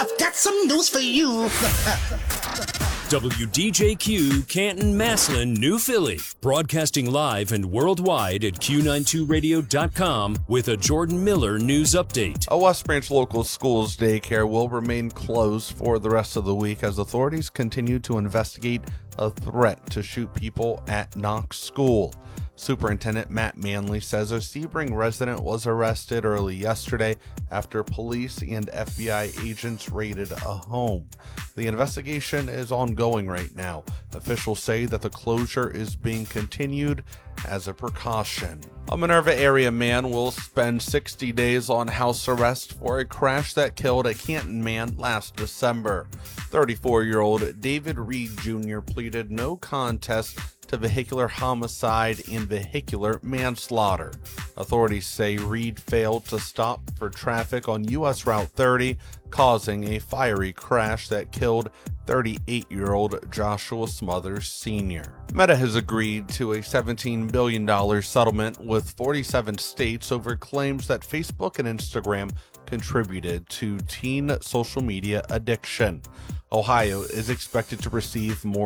I've got some news for you. WDJQ, Canton, Massillon, New Philly. Broadcasting live and worldwide at Q92radio.com with a Jordan Miller news update. A West Branch local school's daycare will remain closed for the rest of the week as authorities continue to investigate a threat to shoot people at Knox School. Superintendent Matt Manley says a Sebring resident was arrested early yesterday after police and FBI agents raided a home. The investigation is ongoing right now. Officials say that the closure is being continued as a precaution. A Minerva area man will spend 60 days on house arrest for a crash that killed a Canton man last December. 34-year-old David Reed Jr. pleaded no contest to vehicular homicide and vehicular manslaughter. Authorities say Reed failed to stop for traffic on U.S. Route 30, causing a fiery crash that killed 38-year-old Joshua Smothers Sr. Meta has agreed to a $17 billion settlement with 47 states over claims that Facebook and Instagram contributed to teen social media addiction. Ohio is expected to receive more